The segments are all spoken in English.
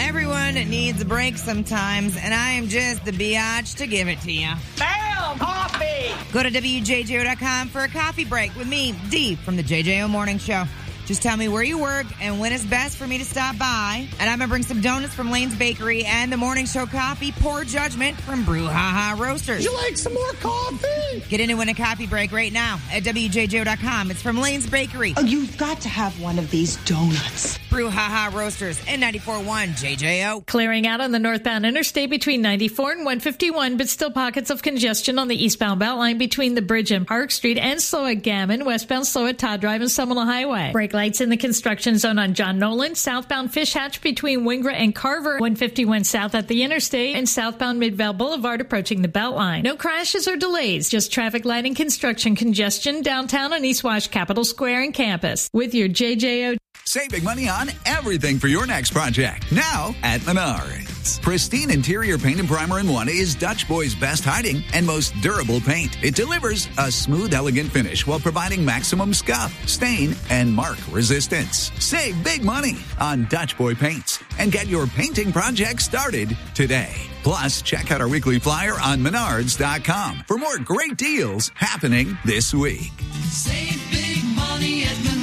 Everyone needs a break sometimes, and I am just the biatch to give it to you. Bam! Coffee! Go to WJJO.com for a coffee break with me, Dee, from the JJO Morning Show. Just tell me where you work and when it's best for me to stop by. And I'm going to bring some donuts from Lane's Bakery and the Morning Show coffee, Poor Judgment from Brouhaha Roasters. You like some more coffee? Get in and win a coffee break right now at WJJO.com. It's from Lane's Bakery. Oh, you've got to have one of these donuts. Brouhaha Roasters and 94.1 JJO. Clearing out on the northbound interstate between 94 and 151, but still pockets of congestion on the eastbound Beltline between the bridge and Park Street, and slow at Gammon, westbound slow at Todd Drive and Seminole Highway. Brake lights in the construction zone on John Nolan, southbound Fish Hatch between Wingra and Carver, 151 south at the interstate, and southbound Midvale Boulevard approaching the Beltline. No crashes or delays, just traffic light and construction congestion downtown on East Wash, Capitol Square, and campus. With your JJO. Save big money on everything for your next project. Now at Menards. Pristine interior paint and primer in one is Dutch Boy's best hiding and most durable paint. It delivers a smooth, elegant finish while providing maximum scuff, stain, and mark resistance. Save big money on Dutch Boy paints and get your painting project started today. Plus, check out our weekly flyer on Menards.com for more great deals happening this week. Save big money at Menards.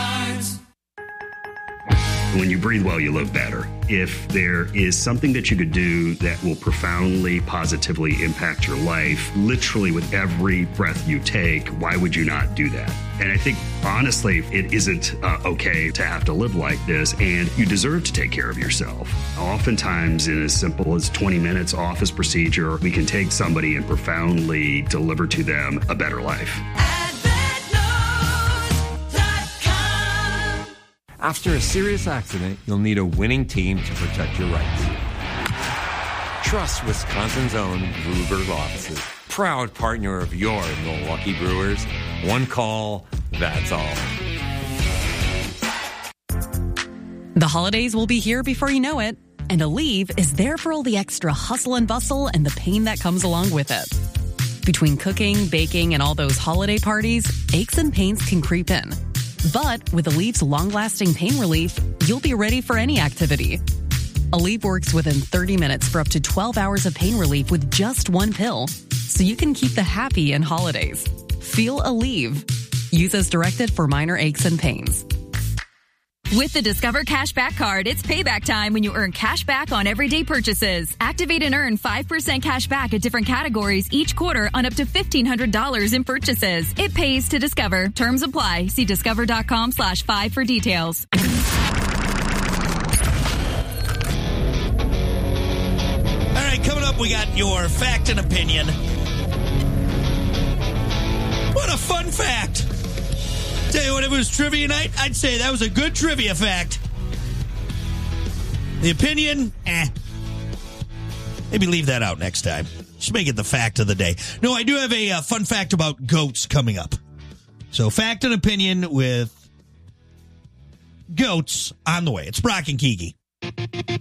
When you breathe well, you live better. If there is something that you could do that will profoundly, positively impact your life, literally with every breath you take, why would you not do that? And I think, honestly, it isn't okay to have to live like this, and you deserve to take care of yourself. Oftentimes, in as simple as 20 minutes office procedure, we can take somebody and profoundly deliver to them a better life. After a serious accident, you'll need a winning team to protect your rights. Trust Wisconsin's own Gruber offices. Proud partner of your Milwaukee Brewers. One call, that's all. The holidays will be here before you know it, and Aleve is there for all the extra hustle and bustle and the pain that comes along with it. Between cooking, baking, and all those holiday parties, aches and pains can creep in. But with Aleve's long-lasting pain relief, you'll be ready for any activity. Aleve works within 30 minutes for up to 12 hours of pain relief with just one pill, so you can keep the happy in holidays. Feel Aleve. Use as directed for minor aches and pains. With the Discover Cashback Card, it's payback time when you earn cash back on everyday purchases. Activate and earn 5% cash back at different categories each quarter on up to $1,500 in purchases. It pays to Discover. Terms apply. See discover.com/5 for details. All right, coming up, we got your fact and opinion. What a fun fact. Tell you what, if it was trivia night, I'd say that was a good trivia fact. The opinion, maybe leave that out next time. Just make it the fact of the day. No, I do have a fun fact about goats coming up. So, fact and opinion with goats on the way. It's Brock and Kiki.